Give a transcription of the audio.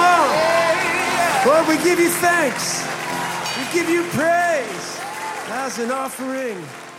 on. Lord, we give you thanks. We give you praise as an offering.